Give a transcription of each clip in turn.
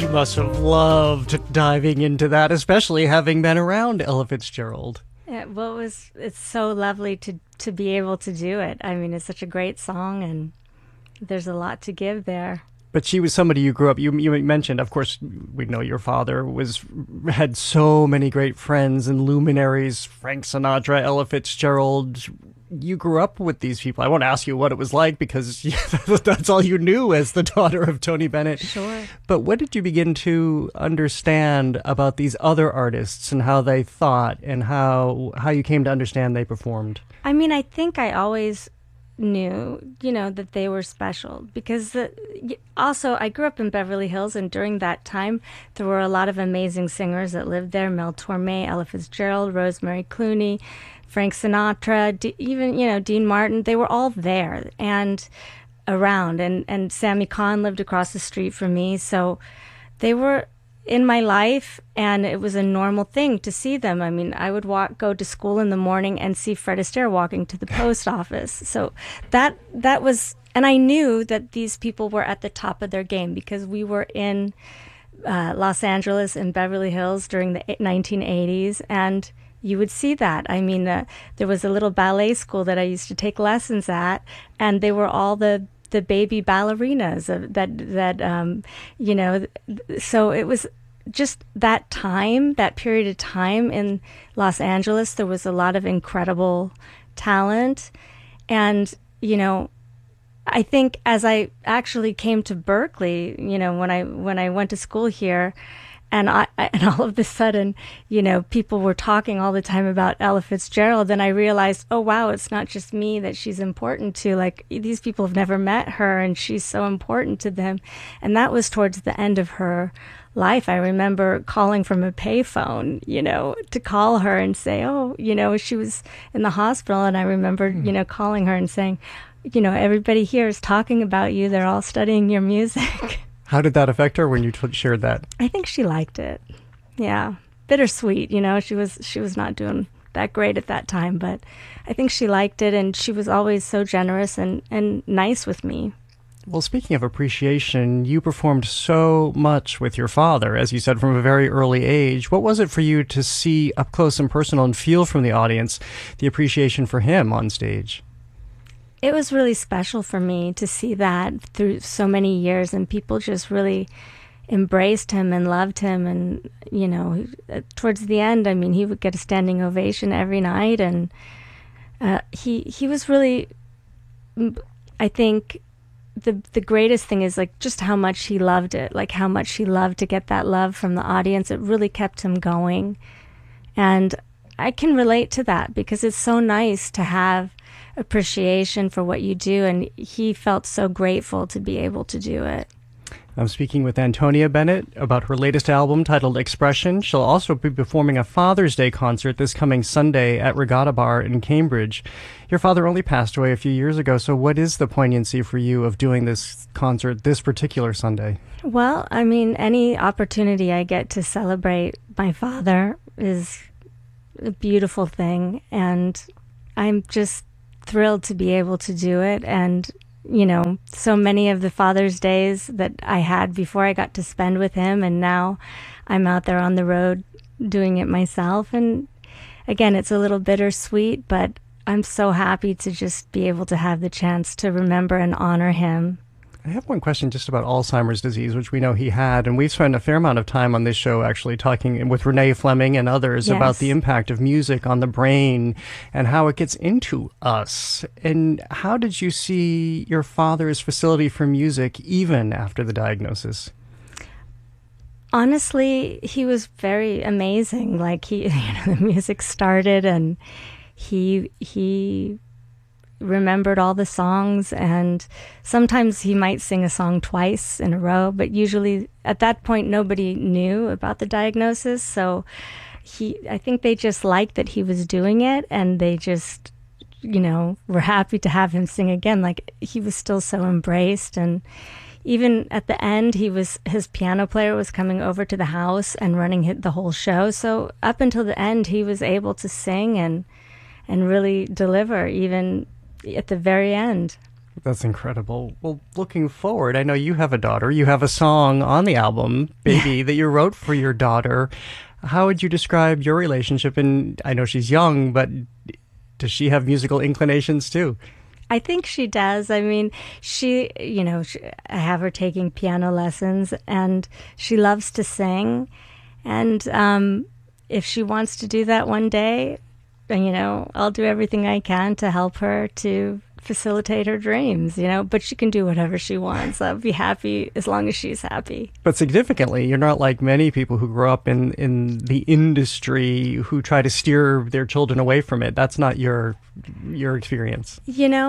must have loved diving into that, especially having been around Ella Fitzgerald. Yeah, well, it's so lovely to be able to do it. I mean, it's such a great song, and there's a lot to give there. But she was somebody you grew up. You mentioned, of course, we know your father had so many great friends and luminaries: Frank Sinatra, Ella Fitzgerald. You grew up with these people. I won't ask you what it was like because that's all you knew as the daughter of Tony Bennett. Sure. But what did you begin to understand about these other artists and how they thought and how you came to understand they performed? I mean, I think I always knew, that they were special because also I grew up in Beverly Hills, and during that time there were a lot of amazing singers that lived there: Mel Torme, Ella Fitzgerald, Rosemary Clooney, Frank Sinatra, even Dean Martin. They were all there and around, and Sammy Kahn lived across the street from me, so they were in my life, and it was a normal thing to see them. I mean, I would go to school in the morning and see Fred Astaire walking to the post office. So that was, and I knew that these people were at the top of their game because we were in Los Angeles and Beverly Hills during the 1980s, and you would see that. I mean, there was a little ballet school that I used to take lessons at, and they were all the baby ballerinas so it was just that period of time in Los Angeles. There was a lot of incredible talent, and I think as I actually came to Berkeley, when I went to school here, and all of a sudden, people were talking all the time about Ella Fitzgerald, and I realized, oh wow, it's not just me that she's important to. Like, these people have never met her, and she's so important to them. And that was towards the end of her life. I remember calling from a payphone, to call her and say, oh, she was in the hospital, and I remember, calling her and saying, everybody here is talking about you. They're all studying your music. How did that affect her when you shared that? I think she liked it. Yeah. Bittersweet, she was not doing that great at that time, but I think she liked it, and she was always so generous and nice with me. Well, speaking of appreciation, you performed so much with your father, as you said, from a very early age. What was it for you to see up close and personal and feel from the audience the appreciation for him on stage? It was really special for me to see that through so many years, and people just really embraced him and loved him. And, towards the end, I mean, he would get a standing ovation every night. And he was really, I think, the greatest thing is like just how much he loved it, like how much he loved to get that love from the audience. It really kept him going. And I can relate to that because it's so nice to have appreciation for what you do, and he felt so grateful to be able to do it. I'm speaking with Antonia Bennett about her latest album titled Expression. She'll also be performing a Father's Day concert this coming Sunday at Regatta Bar in Cambridge. Your father only passed away a few years ago, so what is the poignancy for you of doing this concert this particular Sunday? Well, I mean, any opportunity I get to celebrate my father is a beautiful thing, and I'm just thrilled to be able to do it. And so many of the Father's Days that I had before I got to spend with him, and now I'm out there on the road doing it myself. And again, it's a little bittersweet, but I'm so happy to just be able to have the chance to remember and honor him. I have one question just about Alzheimer's disease, which we know he had, and we've spent a fair amount of time on this show actually talking with Renee Fleming and others about the impact of music on the brain and how it gets into us. And how did you see your father's facility for music even after the diagnosis? Honestly, he was very amazing. Like the music started, and he remembered all the songs, and sometimes he might sing a song twice in a row, but usually at that point nobody knew about the diagnosis, so I think they just liked that he was doing it, and they just were happy to have him sing again. Like, he was still so embraced, and even at the end his piano player was coming over to the house and running the whole show, so up until the end he was able to sing and really deliver even at the very end. That's incredible. Well, looking forward, I know you have a daughter. You have a song on the album, Baby, that you wrote for your daughter. How would you describe your relationship? And I know she's young, but does she have musical inclinations too? I think she does. I mean, I have her taking piano lessons, and she loves to sing. And if she wants to do that one day, I'll do everything I can to help her to facilitate her dreams, but she can do whatever she wants. I'll be happy as long as she's happy. But significantly, you're not like many people who grow up in the industry who try to steer their children away from it. That's not your experience.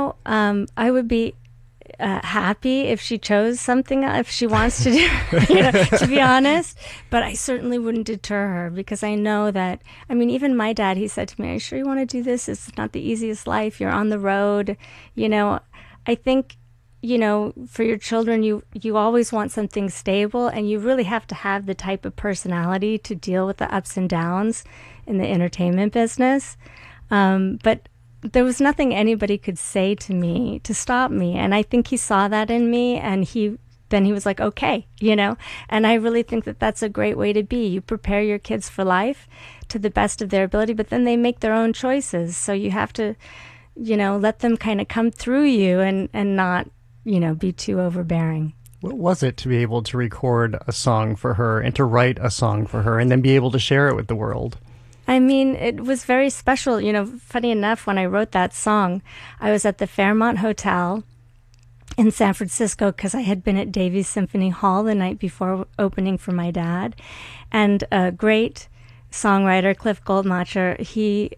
I would be happy if she chose something, if she wants to do, to be honest, but I certainly wouldn't deter her, because I know that, even my dad, he said to me, "Are you sure you want to do this? It's not the easiest life. You're on the road." I think, for your children, you always want something stable, and you really have to have the type of personality to deal with the ups and downs in the entertainment business. But there was nothing anybody could say to me to stop me. And I think he saw that in me, and then he was like, okay, and I really think that that's a great way to be. You prepare your kids for life to the best of their ability, but then they make their own choices. So you have to, let them kind of come through you and not, be too overbearing. What was it to be able to record a song for her and to write a song for her and then be able to share it with the world? It was very special. Funny enough, when I wrote that song, I was at the Fairmont Hotel in San Francisco because I had been at Davies Symphony Hall the night before opening for my dad. And a great songwriter, Cliff Goldmacher, he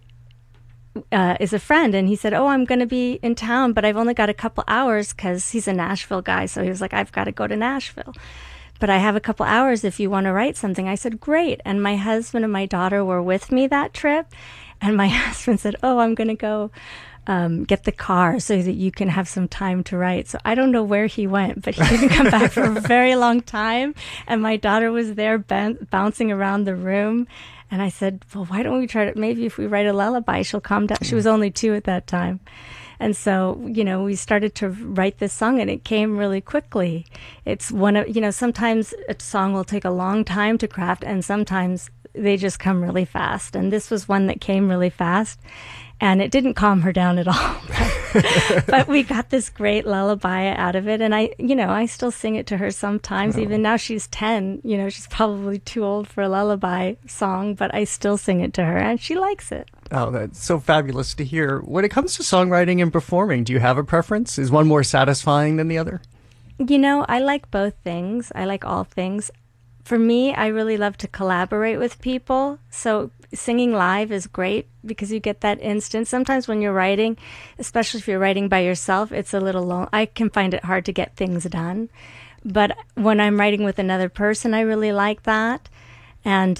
is a friend, and he said, "Oh, I'm going to be in town, but I've only got a couple hours," because he's a Nashville guy. So he was like, "I've got to go to Nashville, but I have a couple hours if you want to write something." I said, "Great." And my husband and my daughter were with me that trip. And my husband said, "Oh, I'm going to go get the car so that you can have some time to write." So I don't know where he went, but he didn't come back for a very long time. And my daughter was there bouncing around the room. And I said, "Well, why don't we try to, maybe if we write a lullaby, she'll calm down." She was only 2 at that time. And so, we started to write this song, and it came really quickly. It's one of, sometimes a song will take a long time to craft, and sometimes they just come really fast. And this was one that came really fast, and it didn't calm her down at all. But we got this great lullaby out of it. And I still sing it to her sometimes. Even now she's 10, she's probably too old for a lullaby song, but I still sing it to her, and she likes it. Oh, that's so fabulous to hear. When it comes to songwriting and performing, do you have a preference? Is one more satisfying than the other? I like both things. I like all things. For me, I really love to collaborate with people. So singing live is great because you get that instant. Sometimes when you're writing, especially if you're writing by yourself, it's a little long. I can find it hard to get things done. But when I'm writing with another person, I really like that. And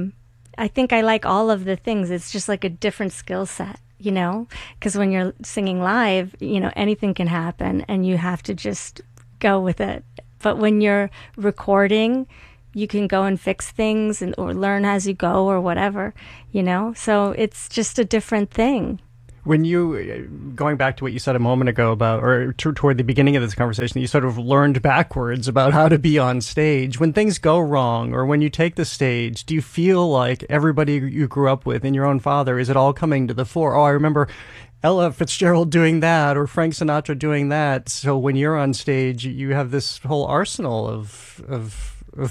I think I like all of the things. It's just like a different skill set, because when you're singing live, anything can happen and you have to just go with it. But when you're recording, you can go and fix things or learn as you go or whatever, so it's just a different thing. When going back to what you said a moment ago about, or toward the beginning of this conversation, you sort of learned backwards about how to be on stage. When things go wrong, or when you take the stage, do you feel like everybody you grew up with and your own father, is it all coming to the fore? Oh, I remember Ella Fitzgerald doing that, or Frank Sinatra doing that. So when you're on stage, you have this whole arsenal of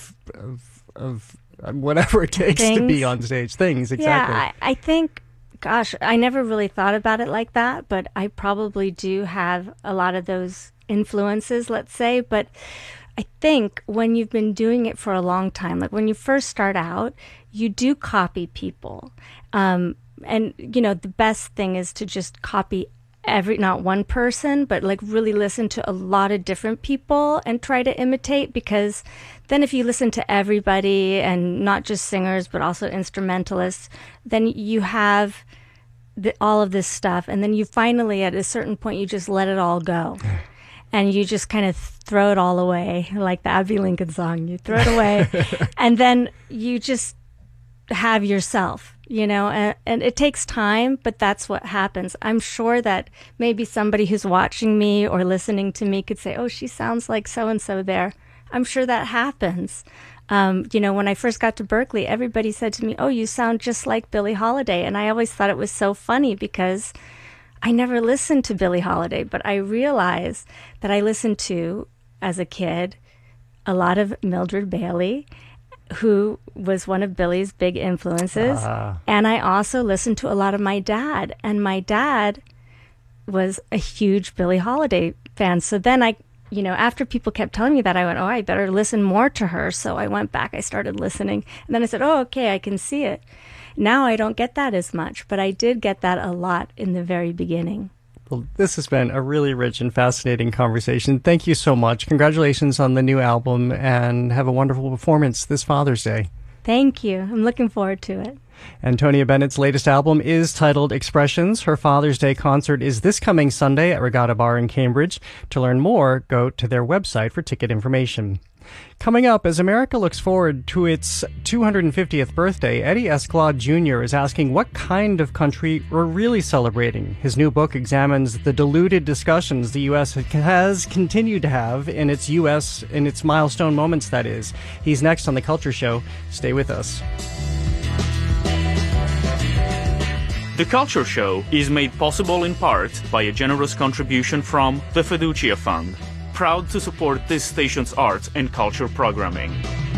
whatever it takes to be on stage. Things, exactly. Yeah, I think, gosh, I never really thought about it like that, but I probably do have a lot of those influences, let's say. But I think when you've been doing it for a long time, like when you first start out, you do copy people. And, the best thing is to just copy not one person, but like really listen to a lot of different people and try to imitate, because then if you listen to everybody and not just singers, but also instrumentalists, then you have all of this stuff. And then you finally, at a certain point, you just let it all go. And you just kind of throw it all away, like the Abbey Lincoln song. You throw it away, and then you just have yourself. and it takes time, but that's what happens. I'm sure that maybe somebody who's watching me or listening to me could say, oh, she sounds like so-and-so there. I'm sure that happens. When I first got to Berklee, everybody said to me, oh, you sound just like Billie Holiday. And I always thought it was so funny because I never listened to Billie Holiday, but I realized that I listened to, as a kid, a lot of Mildred Bailey, who was one of Billie's big influences. And I also listened to a lot of my dad. And my dad was a huge Billie Holiday fan. So then after people kept telling me that, I went, oh, I better listen more to her. So I went back, I started listening. And then I said, oh, okay, I can see it. Now I don't get that as much, but I did get that a lot in the very beginning. Well, this has been a really rich and fascinating conversation. Thank you so much. Congratulations on the new album, and have a wonderful performance this Father's Day. Thank you. I'm looking forward to it. Antonia Bennett's latest album is titled Expressions. Her Father's Day concert is this coming Sunday at Regatta Bar in Cambridge. To learn more, go to their website for ticket information. Coming up, as America looks forward to its 250th birthday, Eddie Escalade Jr. is asking what kind of country we're really celebrating. His new book examines the diluted discussions the U.S. has continued to have in its milestone moments, that is. He's next on The Culture Show. Stay with us. The Culture Show is made possible in part by a generous contribution from the Fiducia Fund, proud to support this station's arts and culture programming.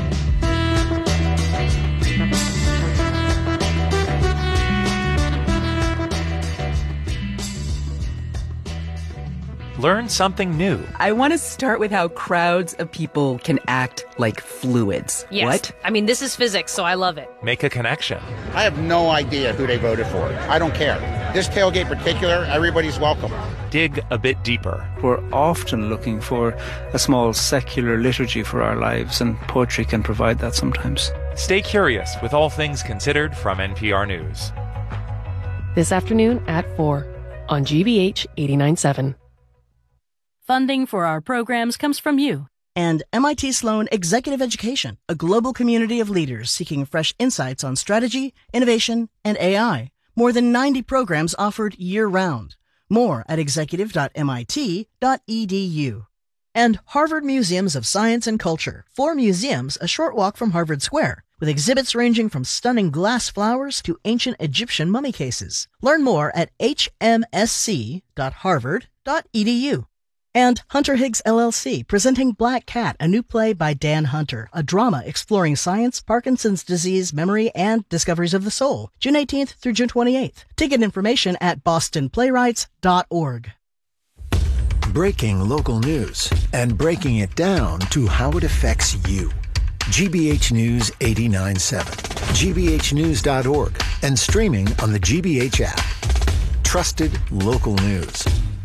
Learn something new. I want to start with how crowds of people can act like fluids. Yes. What? I mean, this is physics, so I love it. Make a connection. I have no idea who they voted for. I don't care. This tailgate in particular, everybody's welcome. Dig a bit deeper. We're often looking for a small secular liturgy for our lives, and poetry can provide that sometimes. Stay curious with All Things Considered from NPR News. This afternoon at 4 on GBH 89.7. Funding for our programs comes from you. And MIT Sloan Executive Education, a global community of leaders seeking fresh insights on strategy, innovation, and AI. More than 90 programs offered year-round. More at executive.mit.edu. And Harvard Museums of Science and Culture. 4 museums a short walk from Harvard Square, with exhibits ranging from stunning glass flowers to ancient Egyptian mummy cases. Learn more at hmsc.harvard.edu. And Hunter Higgs LLC, presenting Black Cat, a new play by Dan Hunter, a drama exploring science, Parkinson's disease, memory, and discoveries of the soul. June 18th through June 28th. Ticket information at bostonplaywrights.org. Breaking local news and breaking it down to how it affects you. GBH News 89.7, gbhnews.org, and streaming on the GBH app. Trusted local news.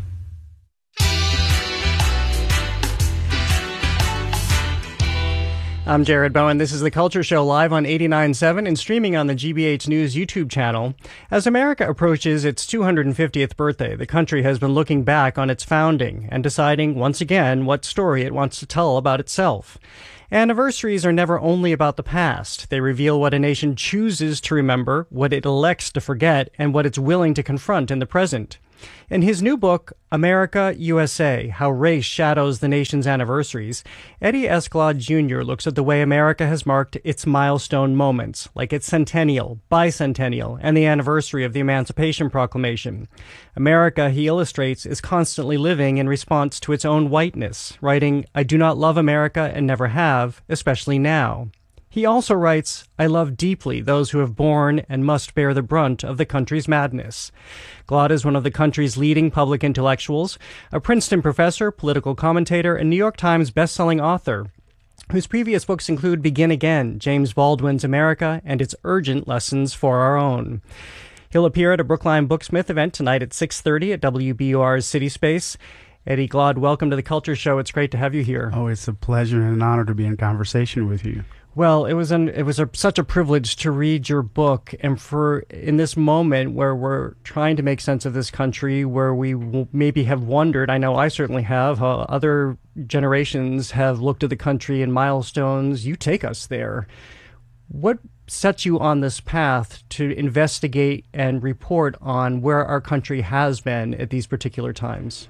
I'm Jared Bowen. This is The Culture Show live on 89.7 and streaming on the GBH News YouTube channel. As America approaches its 250th birthday, the country has been looking back on its founding and deciding once again what story it wants to tell about itself. Anniversaries are never only about the past. They reveal what a nation chooses to remember, what it elects to forget, and what it's willing to confront in the present. In his new book, America, USA, How Race Shadows the Nation's Anniversaries, Eddie Escalade Jr. looks at the way America has marked its milestone moments, like its centennial, bicentennial, and the anniversary of the Emancipation Proclamation. America, he illustrates, is constantly living in response to its own whiteness, writing, I do not love America and never have, especially now. He also writes, I love deeply those who have borne and must bear the brunt of the country's madness. Glad is one of the country's leading public intellectuals, a Princeton professor, political commentator, and New York Times bestselling author, whose previous books include Begin Again, James Baldwin's America, and its urgent lessons for our own. He'll appear at a Brookline Booksmith event tonight at 6:30 at WBUR's City Space. Eddie Glad, welcome to The Culture Show. It's great to have you here. Oh, it's a pleasure and an honor to be in conversation with you. Well, it was such a privilege to read your book, and in this moment where we're trying to make sense of this country, where we maybe have wondered, I know I certainly have, how other generations have looked at the country in milestones. You take us there. What set you on this path to investigate and report on where our country has been at these particular times?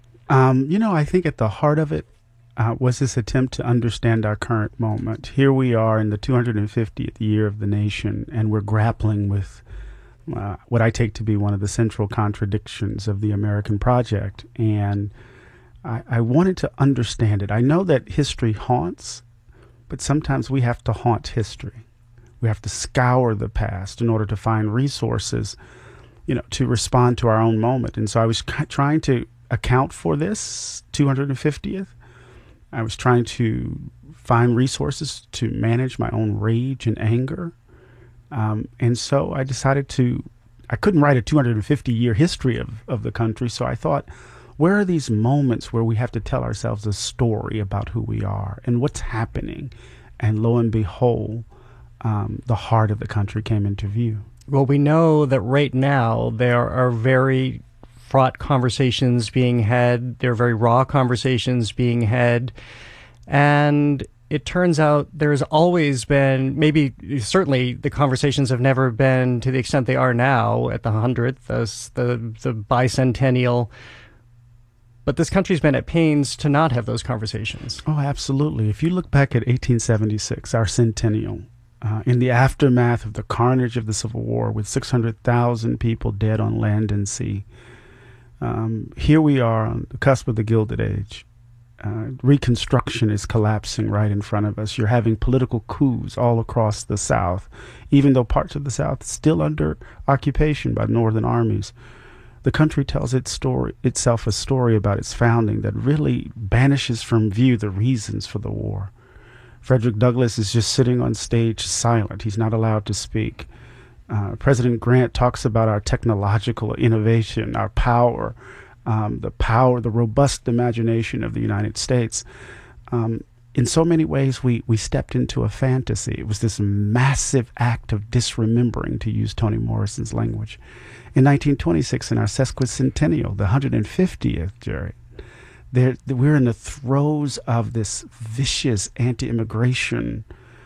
I think at the heart of it was this attempt to understand our current moment. Here we are in the 250th year of the nation, and we're grappling with what I take to be one of the central contradictions of the American project. And I wanted to understand it. I know that history haunts, but sometimes we have to haunt history. We have to scour the past in order to find resources, to respond to our own moment. And so I was trying to account for this 250th. I was trying to find resources to manage my own rage and anger. And so I decided I couldn't write a 250-year history of the country. So I thought, where are these moments where we have to tell ourselves a story about who we are and what's happening? And lo and behold, the heart of the country came into view. Well, we know that right now there are very fraught conversations being had. There are very raw conversations being had. And it turns out there's always been, certainly the conversations have never been to the extent they are now at the 100th, the bicentennial. But this country's been at pains to not have those conversations. Oh, absolutely. If you look back at 1876, our centennial, in the aftermath of the carnage of the Civil War, with 600,000 people dead on land and sea, here we are on the cusp of the Gilded Age. Reconstruction is collapsing right in front of us. You're having political coups all across the South, even though parts of the South are still under occupation by northern armies. The country tells itself a story about its founding that really banishes from view the reasons for the war. Frederick Douglass is just sitting on stage silent. He's not allowed to speak. President Grant talks about our technological innovation, our power, the robust imagination of the United States. In so many ways, we stepped into a fantasy. It was this massive act of disremembering, to use Toni Morrison's language. In 1926, in our sesquicentennial, the 150th, Jerry, we're in the throes of this vicious anti-immigration,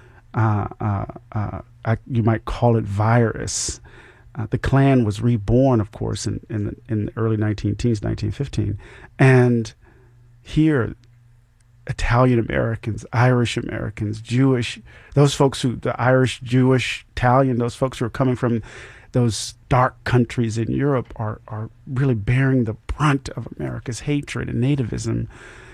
you might call it virus. The Klan was reborn, of course, in the early 19-teens, 1915. And here, Italian Americans, Irish Americans, Jewish, the Irish, Jewish, Italian, those folks who are coming from those dark countries in Europe are really bearing the brunt of America's hatred and nativism.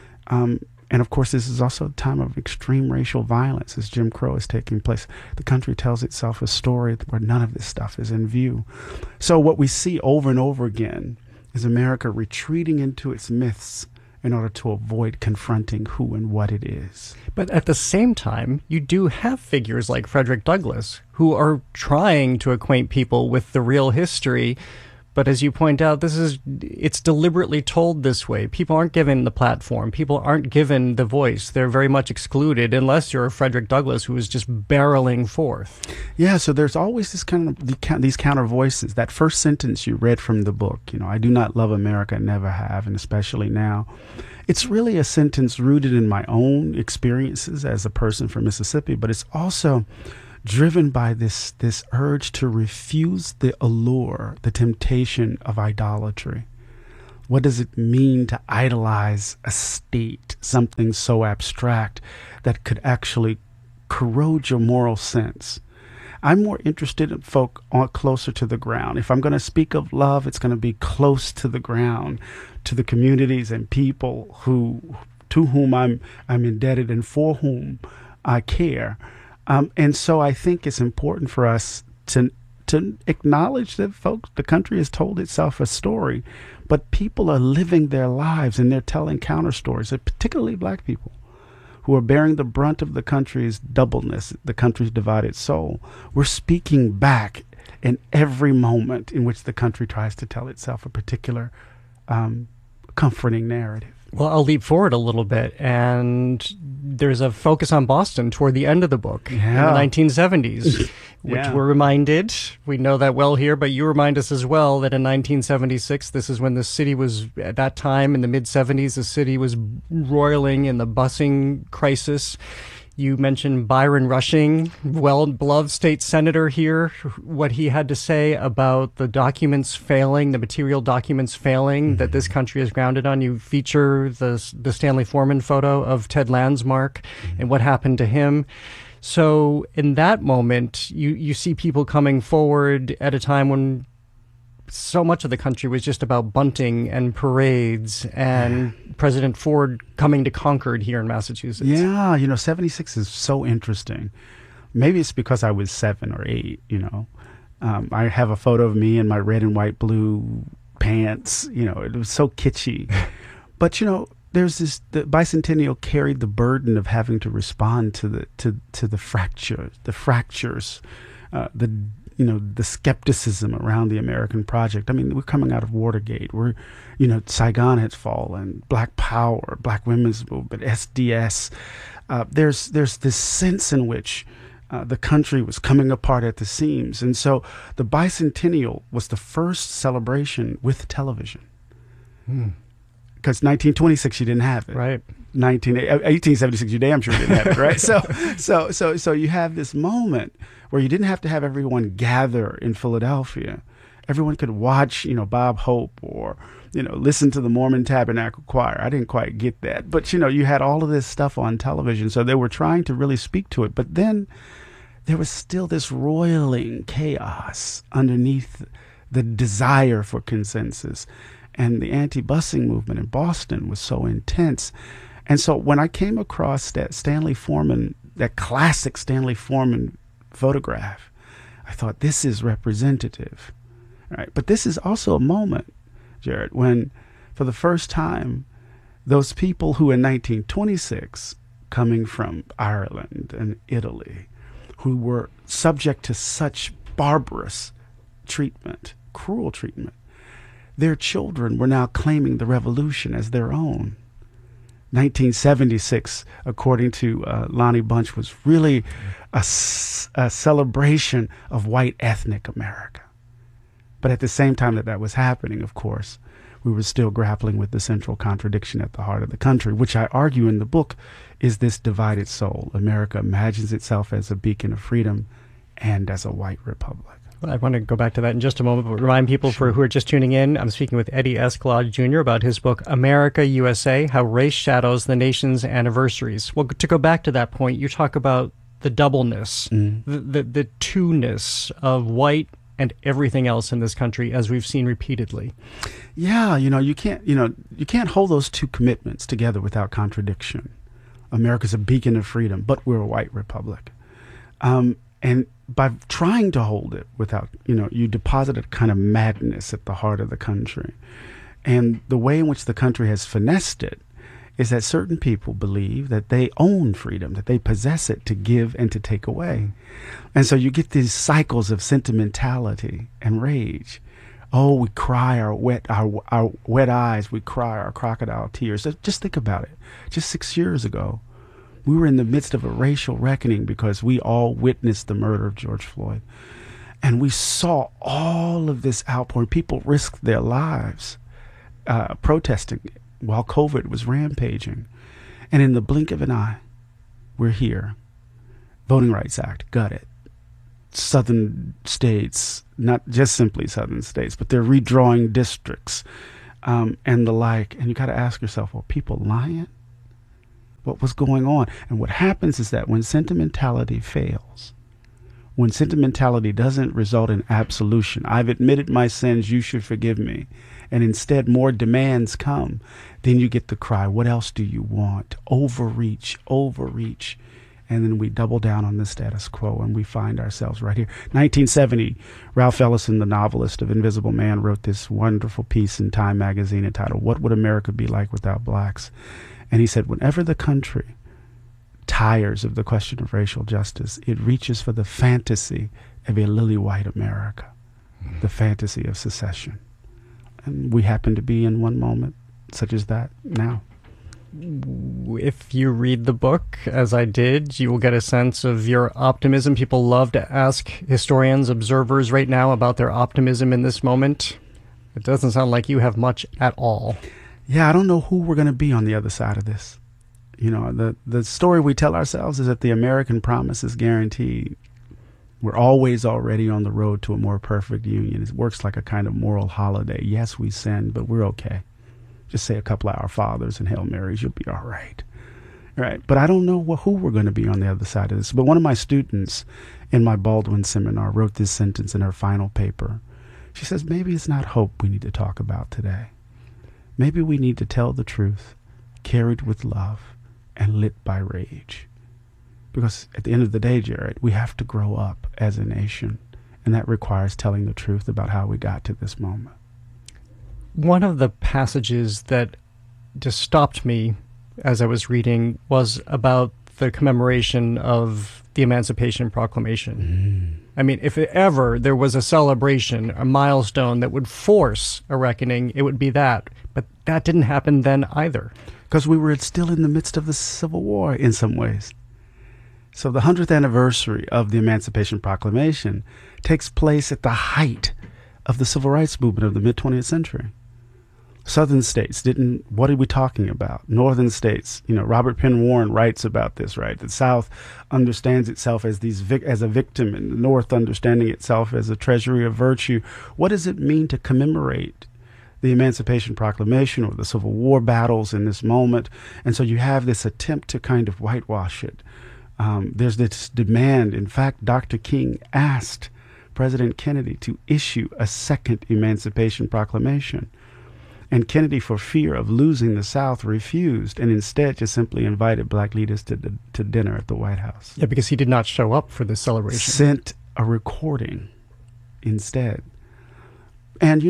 And of course, this is also a time of extreme racial violence as Jim Crow is taking place. The country tells itself a story where none of this stuff is in view. So what we see over and over again is America retreating into its myths in order to avoid confronting who and what it is. But at the same time, you do have figures like Frederick Douglass who are trying to acquaint people with the real history. But as you point out, it's deliberately told this way. People aren't given the platform. People aren't given the voice. They're very much excluded unless you're a Frederick Douglass who is just barreling forth. Yeah, so there's always this these counter voices. That first sentence you read from the book, I do not love America, never have, and especially now. It's really a sentence rooted in my own experiences as a person from Mississippi, but it's also driven by this urge to refuse the allure, the temptation of idolatry. What does it mean to idolize a state, something so abstract that could actually corrode your moral sense? I'm more interested in folk closer to the ground. If I'm going to speak of love, it's going to be close to the ground, to the communities and people to whom I'm indebted and for whom I care. And so I think it's important for us to acknowledge that, folks, the country has told itself a story, but people are living their lives and they're telling counter stories, particularly black people who are bearing the brunt of the country's doubleness, the country's divided soul. We're speaking back in every moment in which the country tries to tell itself a particular comforting narrative. Well, I'll leap forward a little bit, and there's a focus on Boston toward the end of the book in the 1970s, which we're reminded, we know that well here, but you remind us as well that in 1976, this is when the city was, at that time in the mid-70s, the city was roiling in the busing crisis. You mentioned Byron Rushing, well-beloved state senator here, what he had to say about the documents failing, the material documents failing that this country is grounded on. You feature the Stanley Foreman photo of Ted Landsmark and what happened to him. So in that moment, you see people coming forward at a time when so much of the country was just about bunting and parades and President Ford coming to Concord here in Massachusetts. Yeah, 76 is so interesting. Maybe it's because I was 7 or 8, I have a photo of me in my red and white blue pants. It was so kitschy. But, there's the bicentennial carried the burden of having to respond to the fractures, the skepticism around the American project. I mean, we're coming out of Watergate. Saigon has fallen, Black Power, Black Women's Movement, SDS. There's this sense in which the country was coming apart at the seams. And so the bicentennial was the first celebration with television. Because 1926, you didn't have it. Right. 1876, you damn sure didn't have it, right? So you have this moment where you didn't have to have everyone gather in Philadelphia. Everyone could watch, Bob Hope or, listen to the Mormon Tabernacle Choir. I didn't quite get that. But, you had all of this stuff on television. So they were trying to really speak to it. But then there was still this roiling chaos underneath the desire for consensus. And the anti-busing movement in Boston was so intense. And so when I came across that Stanley Foreman, that classic Stanley Foreman photograph, I thought, this is representative. Right? But this is also a moment, Jared, when for the first time, those people who in 1926, coming from Ireland and Italy, who were subject to such barbarous treatment, cruel treatment, their children were now claiming the revolution as their own. 1976, according to Lonnie Bunch, was really a celebration of white ethnic America. But at the same time that was happening, of course, we were still grappling with the central contradiction at the heart of the country, which I argue in the book is this divided soul. America imagines itself as a beacon of freedom and as a white republic. I want to go back to that in just a moment, but remind people who are just tuning in, I'm speaking with Eddie Escalade Jr. about his book, America, USA, How Race Shadows the Nation's Anniversaries. Well, to go back to that point, you talk about the doubleness, the two-ness of white and everything else in this country, as we've seen repeatedly. Yeah, you can't hold those two commitments together without contradiction. America's a beacon of freedom, but we're a white republic. And by trying to hold it without, you deposit a kind of madness at the heart of the country. And the way in which the country has finessed it is that certain people believe that they own freedom, that they possess it to give and to take away. And so you get these cycles of sentimentality and rage. Oh, we cry our wet eyes, we cry our crocodile tears. Just think about it. Just 6 years ago, we were in the midst of a racial reckoning because we all witnessed the murder of George Floyd. And we saw all of this outpouring. People risked their lives protesting while COVID was rampaging. And in the blink of an eye, we're here. Voting Rights Act, gutted. Southern states, not just simply southern states, but they're redrawing districts and the like. And you got to ask yourself, are people lying? What was going on? And what happens is that when sentimentality fails, when sentimentality doesn't result in absolution, I've admitted my sins, you should forgive me, and instead more demands come, then you get the cry, what else do you want? Overreach, overreach. And then we double down on the status quo and we find ourselves right here. 1970, Ralph Ellison, the novelist of Invisible Man, wrote this wonderful piece in Time magazine entitled, What Would America Be Like Without Blacks? And he said, whenever the country tires of the question of racial justice, it reaches for the fantasy of a lily white America, the fantasy of secession. And we happen to be in one moment such as that now. If you read the book, as I did, you will get a sense of your optimism. People love to ask historians, observers right now about their optimism in this moment. It doesn't sound like you have much at all. Yeah, I don't know who we're going to be on the other side of this. You know, the story we tell ourselves is that the American promise is guaranteed. We're always already on the road to a more perfect union. It works like a kind of moral holiday. Yes, we sin, but we're okay. Just say a couple of Our Fathers and Hail Marys, you'll be all right. Right. But I don't know who we're going to be on the other side of this. But one of my students in my Baldwin seminar wrote this sentence in her final paper. She says, maybe it's not hope we need to talk about today. Maybe we need to tell the truth, carried with love, and lit by rage. Because at the end of the day, Jared, we have to grow up as a nation, and that requires telling the truth about how we got to this moment. One of the passages that just stopped me as I was reading was about the commemoration of the Emancipation Proclamation. I mean, if ever there was a celebration, a milestone that would force a reckoning, it would be that. But that didn't happen then either. Because we were still in the midst of the Civil War in some ways. So the 100th anniversary of the Emancipation Proclamation takes place at the height of the civil rights movement of the mid-20th century. Southern states what are we talking about? Northern states, Robert Penn Warren writes about this, right? The South understands itself as as a victim, and the North understanding itself as a treasury of virtue. What does it mean to commemorate the Emancipation Proclamation or the Civil War battles in this moment? And so you have this attempt to kind of whitewash it. There's this demand. In fact, Dr. King asked President Kennedy to issue a second Emancipation Proclamation. And Kennedy, for fear of losing the South, refused and instead just simply invited black leaders to dinner at the White House. Yeah, because he did not show up for this celebration. Sent a recording instead. And,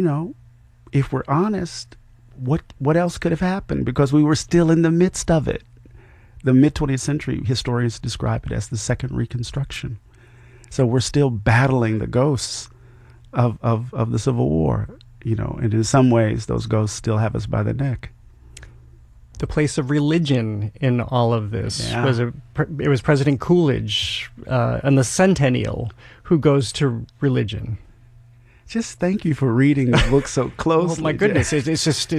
if we're honest, what else could have happened? Because we were still in the midst of it. The mid-20th century historians describe it as the Second Reconstruction. So we're still battling the ghosts of the Civil War, and in some ways those ghosts still have us by the neck. The place of religion in all of this was President Coolidge and the Centennial who goes to religion. Just thank you for reading the book so closely. Oh my goodness, it's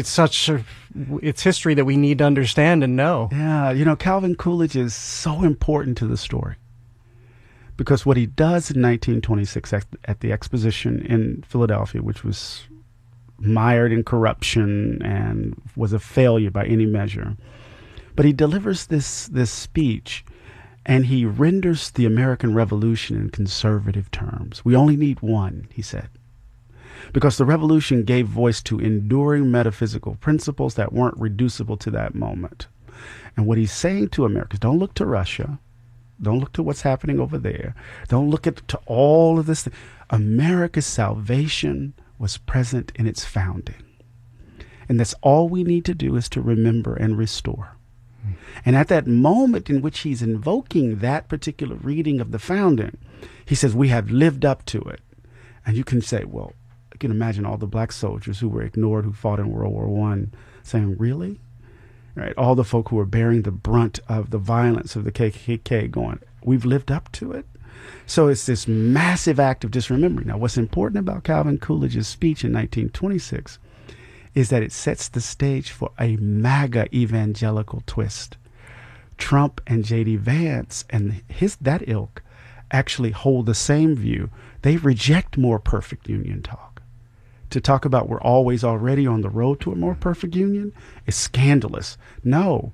history that we need to understand and know. Yeah, Calvin Coolidge is so important to the story because what he does in 1926 at the exposition in Philadelphia, which was mired in corruption and was a failure by any measure, but he delivers this speech and he renders the American Revolution in conservative terms. We only need one, he said. Because the revolution gave voice to enduring metaphysical principles that weren't reducible to that moment. And what he's saying to Americans, don't look to Russia. Don't look to what's happening over there. Don't look to all of this. America's salvation was present in its founding. And that's all we need to do is to remember and restore. And at that moment in which he's invoking that particular reading of the founding, he says, we have lived up to it. And you can say, well, I can imagine all the black soldiers who were ignored, who fought in World War I, saying, really? Right? All the folk who were bearing the brunt of the violence of the KKK going, we've lived up to it? So it's this massive act of disremembering. Now, what's important about Calvin Coolidge's speech in 1926 is that it sets the stage for a MAGA evangelical twist. Trump and J.D. Vance and that ilk actually hold the same view. They reject more perfect union talk. To talk about we're always already on the road to a more perfect union is scandalous. No,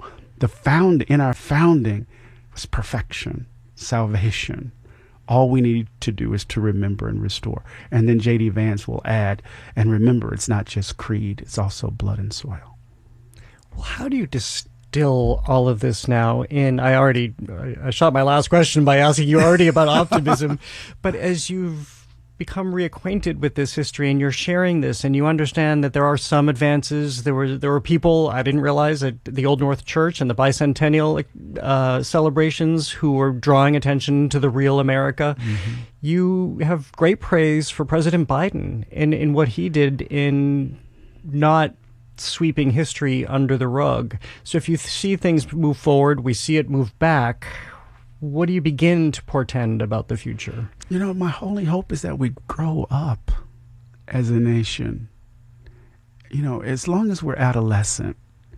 in our founding was perfection, salvation. All we need to do is to remember and restore. And then J.D. Vance will add, and remember, it's not just creed, it's also blood and soil. Well, how do you distill all of this now in, I shot my last question by asking you already about optimism, but as you've become reacquainted with this history and you're sharing this and you understand that there are some advances, there were people I didn't realize at the Old North Church and the bicentennial celebrations who were drawing attention to the real America. Mm-hmm. You have great praise for President Biden in what he did in not sweeping history under the rug. So if you see things move forward, we see it move back, what do you begin to portend about the future? My only hope is that we grow up as a nation. As long as we're adolescent,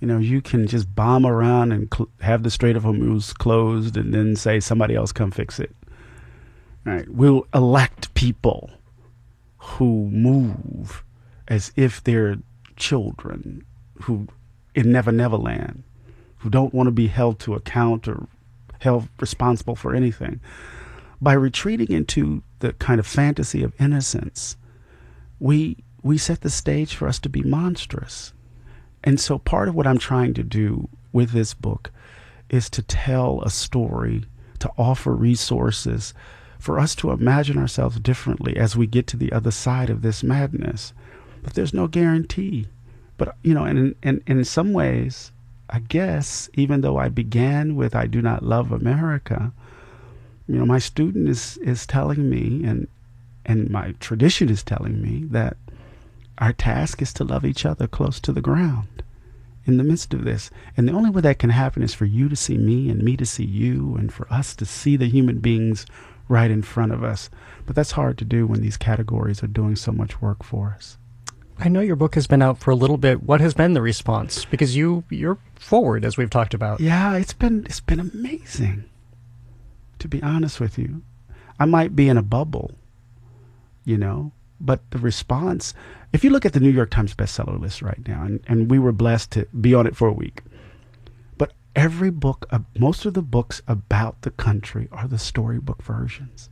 You can just bomb around and have the Strait of Hormuz closed and then say somebody else come fix it. Right? We'll elect people who move as if they're children who in Never Never Land, who don't want to be held to account or held responsible for anything. By retreating into the kind of fantasy of innocence, we set the stage for us to be monstrous. And so part of what I'm trying to do with this book is to tell a story, to offer resources for us to imagine ourselves differently as we get to the other side of this madness. But there's no guarantee. But, and in some ways, I guess, even though I began with I Do Not Love America, my student is telling me, and my tradition is telling me, that our task is to love each other close to the ground in the midst of this. And the only way that can happen is for you to see me and me to see you, and for us to see the human beings right in front of us. But that's hard to do when these categories are doing so much work for us. I know your book has been out for a little bit. What has been the response? Because you're forward, as we've talked about. Yeah, it's been amazing. To be honest with you, I might be in a bubble, but the response, if you look at the New York Times bestseller list right now, and we were blessed to be on it for a week, but every book, most of the books about the country are the storybook versions.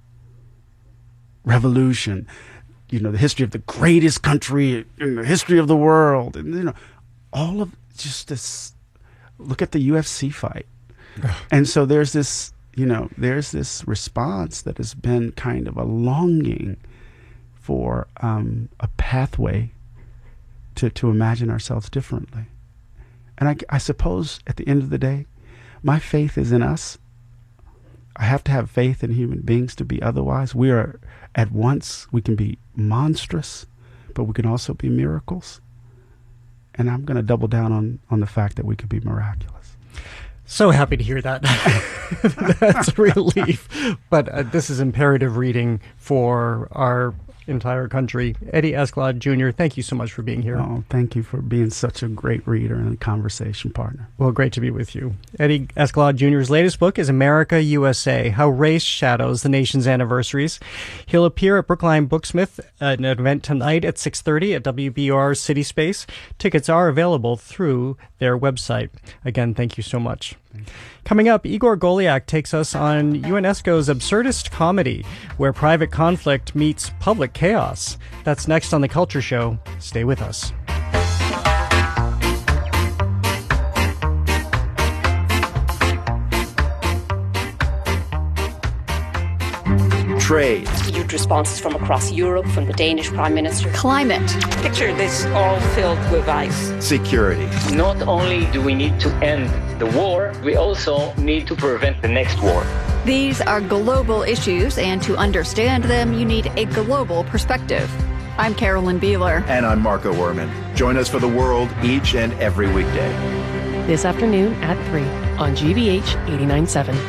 Revolution, the history of the greatest country in the history of the world, and all of just this. Look at the UFC fight, and so there's this. There's this response that has been kind of a longing for a pathway to imagine ourselves differently. And I suppose at the end of the day, my faith is in us. I have to have faith in human beings to be otherwise. We are at once, we can be monstrous, but we can also be miracles. And I'm going to double down on the fact that we could be miraculous. So happy to hear that. That's a relief. But this is imperative reading for our entire country. Eddie Escalade Jr., thank you so much for being here. Oh, thank you for being such a great reader and a conversation partner. Well, great to be with you. Eddie Escalade Jr.'s latest book is America, USA, How Race Shadows the Nation's Anniversaries. He'll appear at Brookline Booksmith at an event tonight at 6:30 at WBR City Space. Tickets are available through their website. Again, thank you so much. Coming up, Igor Goliak takes us on UNESCO's absurdist comedy, where private conflict meets public chaos. That's next on The Culture Show. Stay with us. Trade. Huge responses from across Europe, from the Danish Prime Minister. Climate. Picture this all filled with ice. Security. Not only do we need to end the war, we also need to prevent the next war. These are global issues, and to understand them, you need a global perspective. I'm Carolyn Beeler. And I'm Marco Werman. Join us for The World each and every weekday. This afternoon at 3 on GBH 89.7.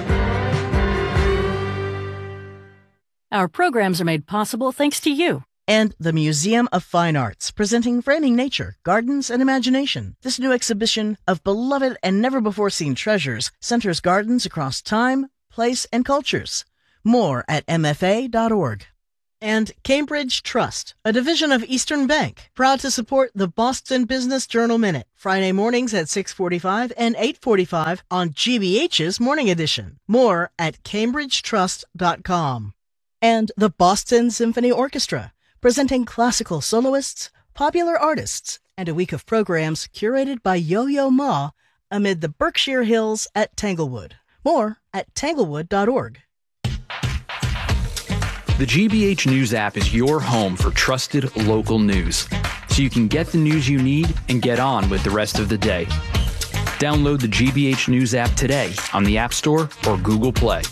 Our programs are made possible thanks to you. And the Museum of Fine Arts, presenting Framing Nature, Gardens and Imagination. This new exhibition of beloved and never-before-seen treasures centers gardens across time, place, and cultures. More at mfa.org. And Cambridge Trust, a division of Eastern Bank, proud to support the Boston Business Journal Minute, Friday mornings at 6:45 and 8:45 on GBH's Morning Edition. More at cambridgetrust.com. And the Boston Symphony Orchestra, presenting classical soloists, popular artists, and a week of programs curated by Yo-Yo Ma amid the Berkshire Hills at Tanglewood. More at tanglewood.org. The GBH News app is your home for trusted local news, so you can get the news you need and get on with the rest of the day. Download the GBH News app today on the App Store or Google Play.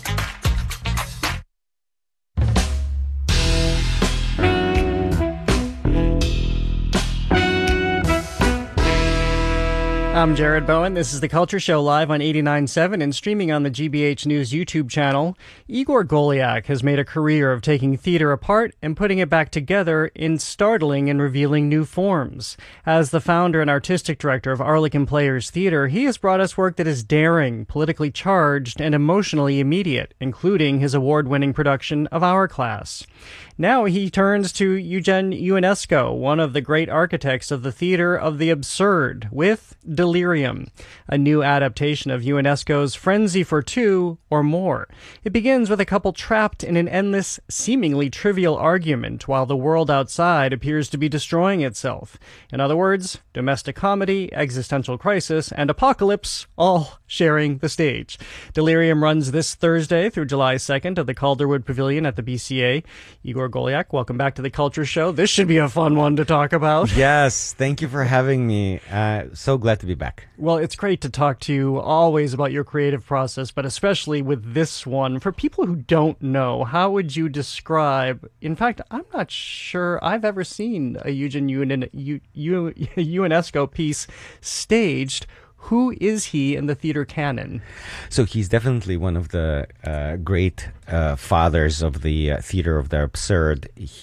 I'm Jared Bowen. This is The Culture Show live on 89.7 and streaming on the GBH News YouTube channel. Igor Goliak has made a career of taking theater apart and putting it back together in startling and revealing new forms. As the founder and artistic director of Arlequin Players Theater, he has brought us work that is daring, politically charged, and emotionally immediate, including his award-winning production of Our Class. Now he turns to Eugen Ionesco, one of the great architects of the theater of the absurd, with Delirium, a new adaptation of Ionesco's Frenzy for Two or More. It begins with a couple trapped in an endless, seemingly trivial argument while the world outside appears to be destroying itself. In other words, domestic comedy, existential crisis, and apocalypse all sharing the stage. Delirium runs this Thursday through July 2nd at the Calderwood Pavilion at the BCA. Igor Goliak, welcome back to The Culture Show. This should be a fun one to talk about. Yes, thank you for having me. So glad to be back. Well, it's great to talk to you always about your creative process, but especially with this one. For people who don't know, how would you describe... In fact, I'm not sure I've ever seen a Eugen Ionesco piece staged. Who is he in the theater canon? So he's definitely one of the great fathers of the theater of the absurd.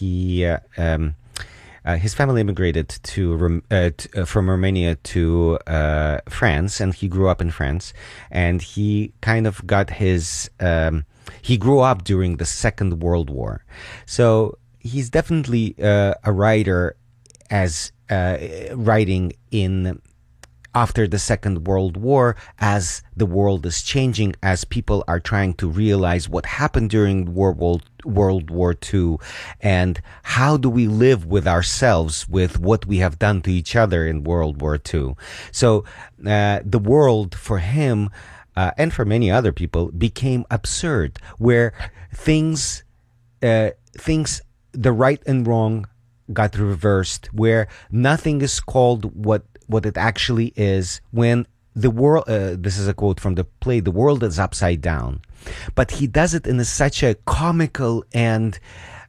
His family immigrated from Romania to France, and he grew up in France. And he kind of got his... he grew up during the Second World War. So he's definitely a writer as writing in... after the Second World War, as the world is changing, as people are trying to realize what happened during World War II, and how do we live with ourselves, with what we have done to each other in World War II. So the world for him, and for many other people, became absurd, where things, the right and wrong got reversed, where nothing is called what it actually is, when the world, this is a quote from the play, the world is upside down. But he does it in such a comical and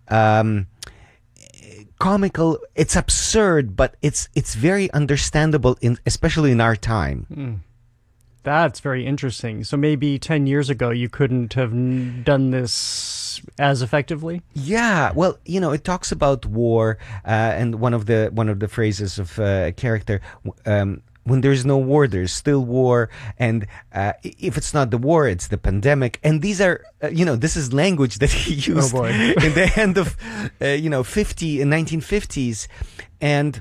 it's absurd, but it's very understandable, especially in our time. That's very interesting. So maybe 10 years ago you couldn't have done this as effectively? Yeah, well, it talks about war, and one of the phrases of a character, when there's no war, there's still war, and if it's not the war, it's the pandemic. And these are, this is language that he used in the end of, 1950s, and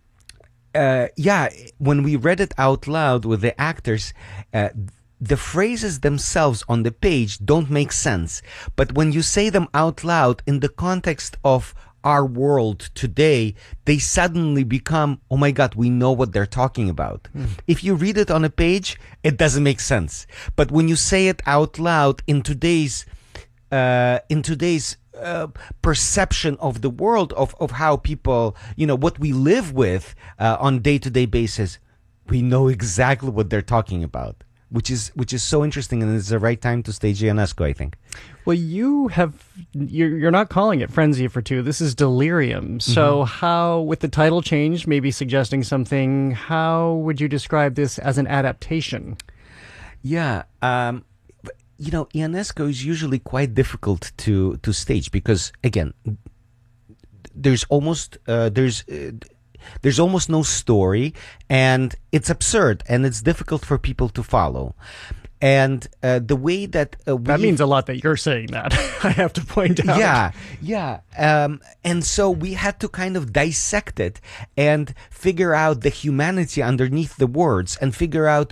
when we read it out loud with the actors, the phrases themselves on the page don't make sense. But when you say them out loud in the context of our world today, they suddenly become, oh my God, we know what they're talking about. If you read it on a page, it doesn't make sense. But when you say it out loud in today's perception of the world, of how people, what we live with on day-to-day basis, we know exactly what they're talking about, which is so interesting, and it's the right time to stage Ionesco, I think. Well, you're not calling it Frenzy for Two. This is Delirium. So how, with the title change, maybe suggesting something, how would you describe this as an adaptation? Yeah, Ionesco is usually quite difficult to stage because, again, there's almost no story, and it's absurd, and it's difficult for people to follow. And the way that that means a lot that you're saying that, I have to point out. Yeah. And so we had to kind of dissect it and figure out the humanity underneath the words, and figure out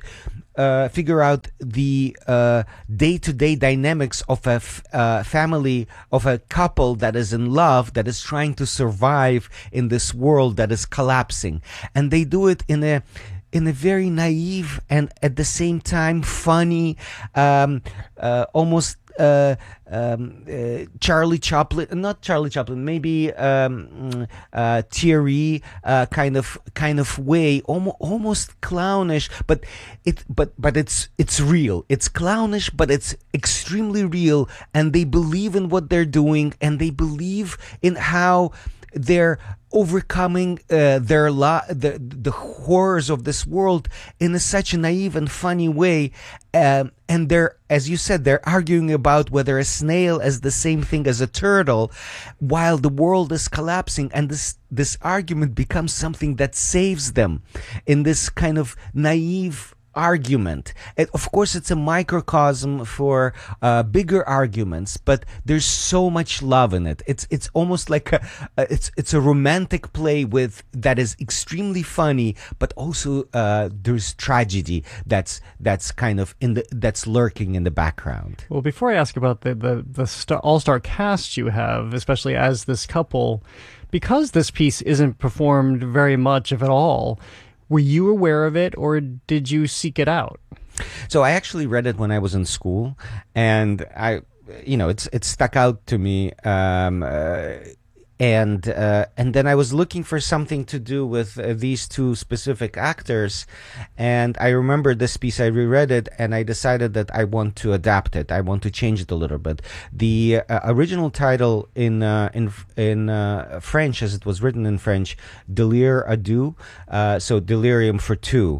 the day-to-day dynamics of a family, of a couple that is in love, that is trying to survive in this world that is collapsing. And they do it in a very naive and at the same time funny, almost Charlie Chaplin, not Charlie Chaplin, maybe Thierry kind of way, almost clownish, but it's real. It's clownish, but it's extremely real, and they believe in what they're doing, and they believe in how they're overcoming the horrors of this world in such a naive and funny way, and they're, as you said, they're arguing about whether a snail is the same thing as a turtle, while the world is collapsing, and this argument becomes something that saves them in this kind of naive argument. Of course, it's a microcosm for bigger arguments, but there's so much love in it. It's almost like it's a romantic play that is extremely funny, but also there's tragedy that's kind of that's lurking in the background. Well, before I ask about the all-star cast you have, especially as this couple, because this piece isn't performed very much, if at all, were you aware of it, or did you seek it out? So I actually read it when I was in school, and it stuck out to me. And then I was looking for something to do with these two specific actors, and I remember this piece. I reread it, and I decided that I want to adapt it. I want to change it a little bit. The original title in French, as it was written in French, Délire à deux, so delirium for two.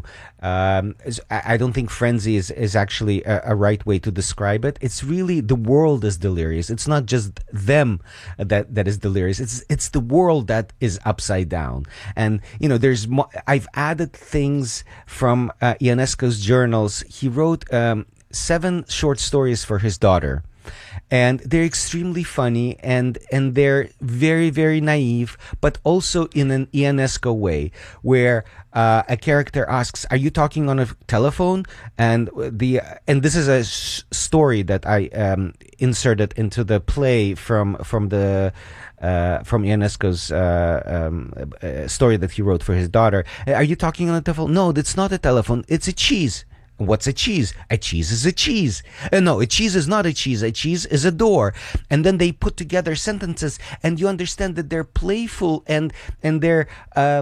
I don't think frenzy is actually a right way to describe it. It's really the world is delirious. It's not just them that is delirious. It's the world that is upside down. And I've added things from Ionesco's journals. He wrote 7 short stories for his daughter. And they're extremely funny, and they're very, very naive, but also in an Ionesco way, where a character asks, "Are you talking on a telephone?" And this is a story that I inserted into the play from Ionesco's story that he wrote for his daughter. "Are you talking on a telephone?" "No, it's not a telephone. It's a cheese." "What's a cheese?" "A cheese is a cheese." "No, a cheese is not a cheese. A cheese is a door." And then they put together sentences, and you understand that they're playful and they're,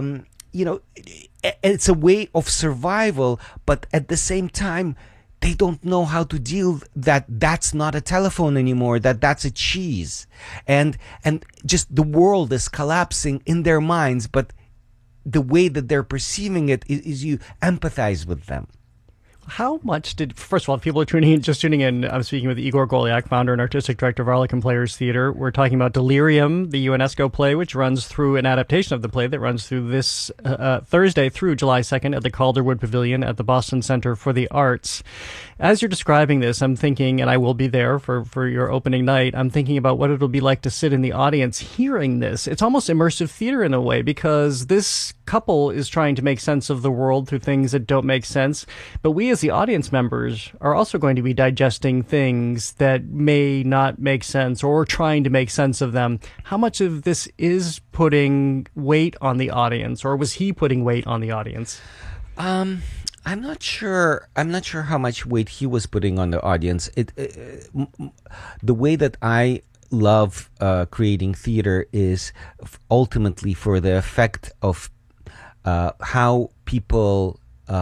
it's a way of survival, but at the same time, they don't know how to deal that's not a telephone anymore, that's a cheese. And just the world is collapsing in their minds, but the way that they're perceiving it is you empathize with them. How much first of all, if people are just tuning in, I'm speaking with Igor Goliak, founder and artistic director of Arlequin Players Theater. We're talking about Delirium, the Ionesco play, which runs through an adaptation of the play that runs through this Thursday through July 2nd at the Calderwood Pavilion at the Boston Center for the Arts. As you're describing this, I'm thinking, and I will be there for your opening night, I'm thinking about what it'll be like to sit in the audience hearing this. It's almost immersive theater in a way, because this couple is trying to make sense of the world through things that don't make sense, but we as the audience members are also going to be digesting things that may not make sense, or trying to make sense of them. How much of this is putting weight on the audience, or was he putting weight on the audience? I'm not sure how much weight he was putting on the audience. The way that I love creating theater is ultimately for the effect of how people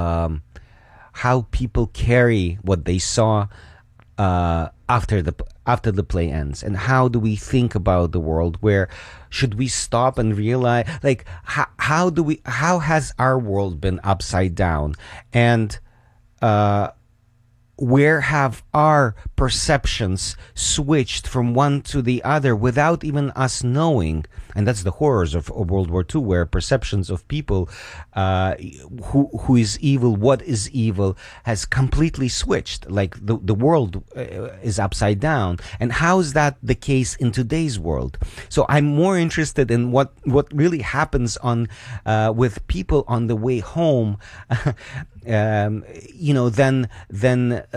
carry what they saw after the play ends, and how do we think about the world? Where should we stop and realize, like, how has our world been upside down, and where have our perceptions switched from one to the other without even us knowing? And that's the horrors of World War II, where perceptions of people, who is evil, what is evil, has completely switched. Like the world is upside down. And how is that the case in today's world? So I'm more interested in what really happens with people on the way home, than